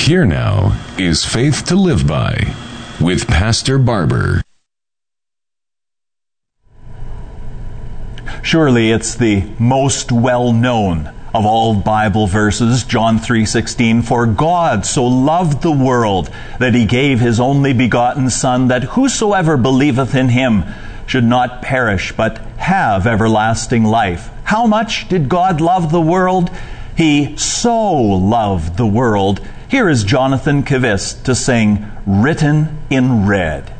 Here now is Faith to Live By with Pastor Barber. Surely it's the most well-known of all Bible verses, John 3:16, "For God so loved the world that he gave his only begotten Son, that whosoever believeth in him should not perish, but have everlasting life." How much did God love the world? He so loved the world. Here is Jonathan Kivist to sing "Written in Red."